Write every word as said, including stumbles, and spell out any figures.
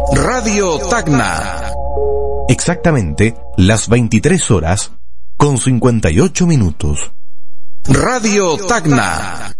Radio Tacna. Exactamente las veintitrés horas con cincuenta y ocho minutos. Radio Tacna.